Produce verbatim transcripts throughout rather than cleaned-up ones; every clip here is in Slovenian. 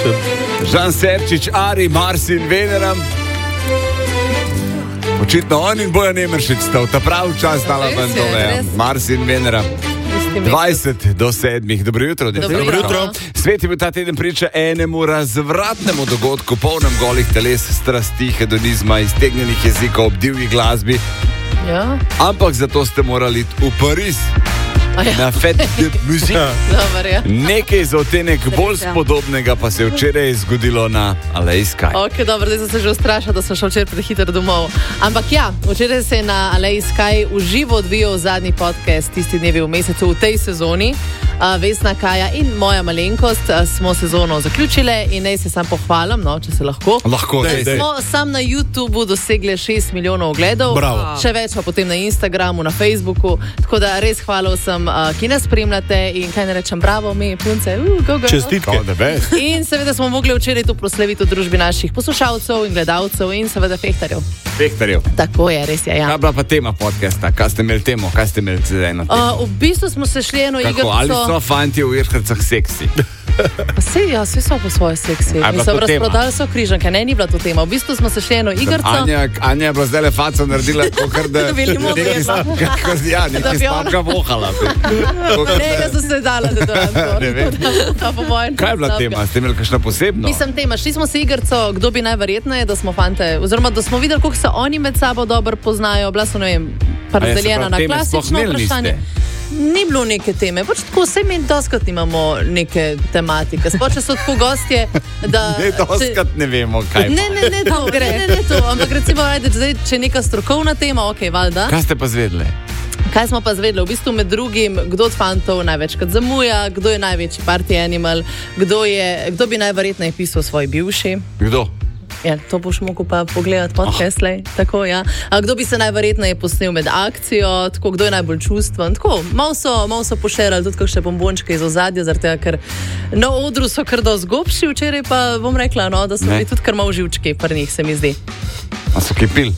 Žan Serčič, Ari, Mars in Venera. Očitno on in Bojan Emeršič sta v ta pravi čas dala ven tole. Mars in Venera. dvajset do sedmih. Dobro jutro. Dobro jutro. Svet je bil ta teden priča enemu razvratnemu dogodku, polnem golih teles, strasti, hedonizma, iztegnjenih jezikov ob divji glasbi. Ja. Ampak zato ste morali iti v Pariz. Ja. Na Fête de Musique. Ja. Nekaj za otenek bolj spodobnega pa se je včeraj zgodilo na Aleji Sky. Ok, dobro, zdaj sem se že ustrašila, da sem šel včeraj prehitro domov. Ampak ja, včeraj se je na Aleji Sky v živo odvijal zadnji podcast tisti dnevi v mesecu v tej sezoni. Uh, Vesna, Kaja in moja malenkost uh, smo sezono zaključile in naj se sam pohvalim, no, če se lahko. Lahko, dej, dej. Smo sam na YouTubeu dosegli šest milijonov ogledov. Bravo. Še več pa potem na Instagramu, na Facebooku. Tako da res hvala vsem, uh, ki nas spremljate in kaj ne rečem, bravo, mi punce. Uh, go, go. Čestitke. In seveda smo mogli včeraj to proslaviti v družbi naših poslušalcev in gledalcev in seveda fehtarjev. Fehtarjev. Tako je, res je, ja. Kaj je bila pa tema podcasta? Kaj ste imeli temo? Kaj ste imeli zdaj na temo? Uh, v bistvu smo se šli eno Kako, ali igrico... so fanti v Irhrcah seksi? Sej, ja, vsi so po svoje seksi. A je bila Mislim, to tema? razprodali so križanke, ne, ni bila to tema. V bistvu smo se šli eno igrico... Anja, Anja je bila zdaj le faco naredila, kakor da... Bili modri, nekaj ja. sta- kakor- Ja, Da nekaj bi ona- stavka vohala. Ne, jaz sem se dala deodorant. Ne vem. Kaj je bila tema? Ste imeli kakšno posebno? Mislim, tema, šli smo se igrico, kdo bi najverjetneje, da smo fante, oziroma da smo videli, koliko se oni med sabo dobro poznajo. Bila so, ne vem, pa A ja, se razdeljena pravi, na teme klasično sploh imeli vprašanje. niste? Ni bilo neke teme, pač tako, vse mi doskrat imamo neke tematike. Sploh, če so tako gostje, da... Ne, doskrat ne vemo, kaj. Ne, ne, ne, to gre, ne, ne, to, ampak recimo, ajde, zdaj, če je neka strokovna tema, ok, valjda. Kaj ste pa zvedeli? Kaj smo pa zvedeli? V bistvu med drugim, kdo od fantov največkrat zamuja, kdo je največji party animal, kdo, je, kdo bi najverjetneje pisal svoj bivši. Kdo? Ja, to boš mogel pa pogledati podcast, lej, tako, ja. A kdo bi se najverjetneje posnel med akcijo, tako, kdo je najbolj čustven, tako, malo so, malo so pošerali tudi kakšne bombončke iz ozadja, zaradi tega, ker na odru so kar dosti gobši, včeraj pa bom rekla, no, da so Ne. bili tudi kar malo živčki pri njih, se mi zdi. A so kipili?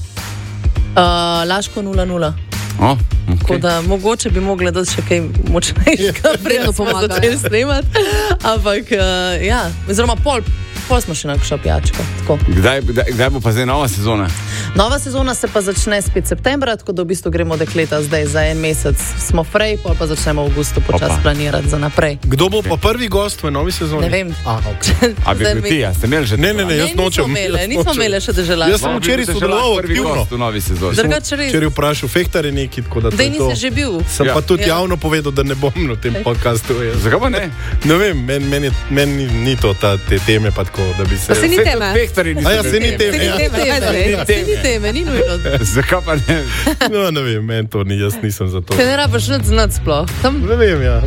Uh, Laško nula nula. O, Tako ok. da mogoče bi mogli dati še kaj močnejšega, predno smo začeli snemati. Ampak, uh, ja, oziroma pol, pol smo še na kakšno pijačko. Tako. Kdaj, kdaj, kdaj bo pa zdaj nova sezona? Nova sezona se pa začne spet septembra, tako da v bistvu gremo dekleta zdaj za en mesec. Smo frej, pol pa začnemo v avgustu počasi Opa. planirati za naprej. Kdo bo pa prvi gost v novi sezoni? Ne vem. A, okay. A bi Zdaj bil mi- ti, a ste imeli že? Ne, ne, ne, jaz Ne, nočem. nismo imeli, jaz nismo nočem. imeli še deželati. Jaz sem včeraj sodeloval prvi aktivno. gost v novi sezoni. Drugače res. Včeraj vprašal fehtare neki, tako da to Dej je to. nisi že bil. Sem Ja. pa tudi Ja. javno povedal, da ne bom na tem podkastu. jaz. Zakaj pa ne? Ne vem, meni men je- meni ni, ni to ta, te teme pa tako, da bi se... Pa se ni Saj teme. tudi Fehtarji niso A ja, bili se ni teme, Ni ja. teme, Teme. saj ni teme, ni nujno. Zakaj pa ne? No, ne vem, meni to ni, jaz nisem za to. Te ne rabiš nič znati sploh. Tam... Ne vem, ja.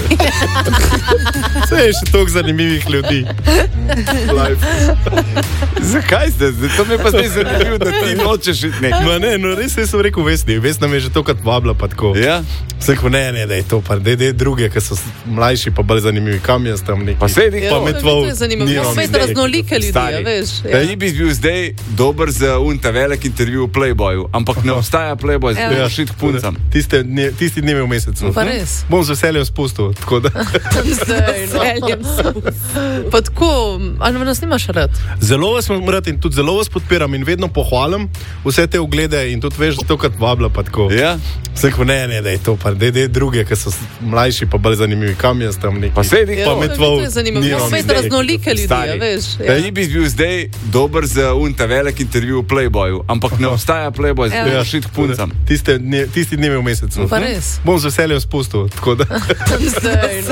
Vse je še toliko zanimivih ljudi. Life. Zakaj ste? Zdaj, to me pa zdaj zanimivo, da ti nočeš iti nekaj. Ma ne, no res sem rekel Vesni, Vesna me je že tokrat vabila pa tako. Ja? Sem rekel, ne, ne, da je to pa, da je druge, ki so mlajši pa bolj zanimivi, kam jaz tam neki. Pa sedi, Pa med tvoj- To je zanimivo. nimam Imamo spet idej. raznolike ljudi, Stari. a veš. Ja. Ti bi bil zdaj dober za unta velik intervju v Playboyu, ampak ne obstaja Playboy, zdaj Ja. boš šit k puncam. Tiste, dne, tisti dnevi v mesecu. Pa res. Bom z veseljem spustil, tako da. Zdaj, no. Pa tako, ali nas nimaš rad? Zelo vas imam rad in tudi zelo vas podpiram in vedno pohvalim vse te oglede in tudi veš, to kot vabla pa tako. Ja? Sem rekel, ne, ne, da je to pa, da je druge, ki so mlajši pa bolj zanimivi, kam jaz tam neki. Pa sedi, Pa med tvoj- To je zanimivo. nimam Imamo spet idej. raznolike ljudi, Stari. a veš. Ja. Ti bi bil zdaj dober za unta velik intervju v Playboyu, ampak ne obstaja Playboy, zdaj Ja. boš šit k puncam. Tiste, dne, tisti dnevi v mesecu. Pa res. Bom z veseljem spustil, tako da. Zdaj, no.